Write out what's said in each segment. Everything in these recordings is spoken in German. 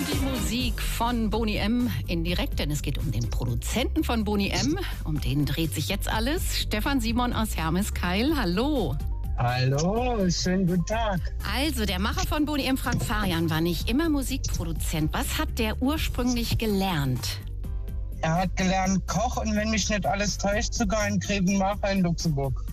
Die Musik von Boney M. indirekt, denn es geht um den Produzenten von Boney M. Um den dreht sich jetzt alles. Stefan Simon aus Hermeskeil, hallo. Hallo, schönen guten Tag. Also, der Macher von Boney M., Frank Farian, war nicht immer Musikproduzent. Was hat der ursprünglich gelernt? Er hat gelernt Koch und wenn mich nicht alles täuscht, sogar in Grevenmacher in Luxemburg.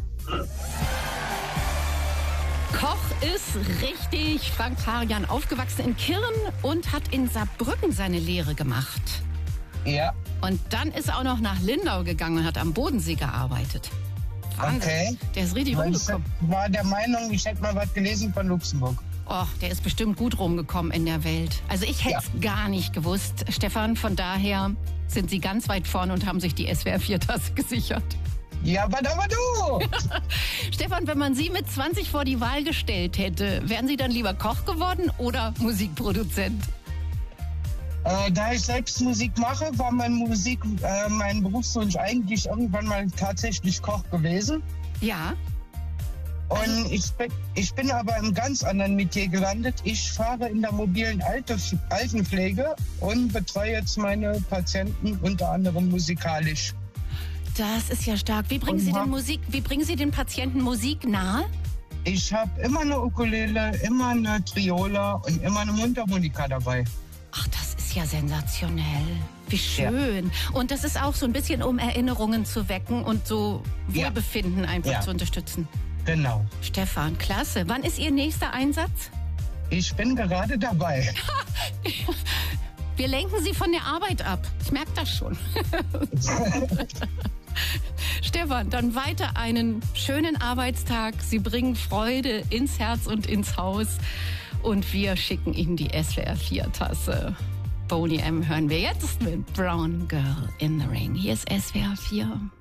Koch ist richtig. Frank Farian, aufgewachsen in Kirn und hat in Saarbrücken seine Lehre gemacht. Ja. Und dann ist er auch noch nach Lindau gegangen und hat am Bodensee gearbeitet. Wahnsinn. Okay. Der ist richtig rumgekommen. Ich war der Meinung, ich hätte mal was gelesen von Luxemburg. Oh, der ist bestimmt gut rumgekommen in der Welt. Also ich hätte es gar nicht gewusst, Stefan. Von daher sind Sie ganz weit vorne und haben sich die SWR-4-Tasse gesichert. Ja, aber du! Stefan, wenn man Sie mit 20 vor die Wahl gestellt hätte, wären Sie dann lieber Koch geworden oder Musikproduzent? Da ich selbst Musik mache, war mein Berufswunsch eigentlich irgendwann mal tatsächlich Koch gewesen. Ja. Und ich bin aber im ganz anderen Metier gelandet. Ich fahre in der mobilen Altenpflege und betreue jetzt meine Patienten unter anderem musikalisch. Das ist ja stark. Wie bringen Sie den Patienten Musik nahe? Ich habe immer eine Ukulele, immer eine Triola und immer eine Mundharmonika dabei. Ach, das ist ja sensationell. Wie schön. Ja. Und das ist auch so ein bisschen, um Erinnerungen zu wecken und so Wohlbefinden einfach zu unterstützen. Genau. Stefan, klasse. Wann ist Ihr nächster Einsatz? Ich bin gerade dabei. Wir lenken Sie von der Arbeit ab. Ich merke das schon. Stefan, dann weiter einen schönen Arbeitstag. Sie bringen Freude ins Herz und ins Haus. Und wir schicken Ihnen die SWR-4-Tasse. Boney M. hören wir jetzt mit Brown Girl in the Ring. Hier ist SWR 4.